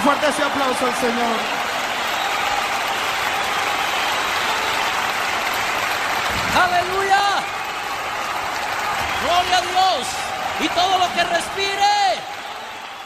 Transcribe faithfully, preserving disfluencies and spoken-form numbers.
fuerte ese aplauso al Señor. ¡Aleluya! ¡Gloria a Dios! Y todo lo que respire